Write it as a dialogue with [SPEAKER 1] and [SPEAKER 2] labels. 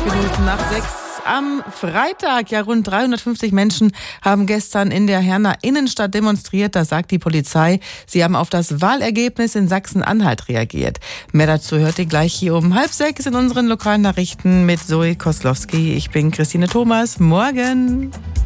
[SPEAKER 1] Minuten nach 6 am Freitag. Ja, rund 350 Menschen haben gestern in der Herner Innenstadt demonstriert. Da sagt die Polizei, sie haben auf das Wahlergebnis in Sachsen-Anhalt reagiert. Mehr dazu hört ihr gleich hier um 5:30 in unseren lokalen Nachrichten mit Zoe Koslowski. Ich bin Christine Thomas. Morgen.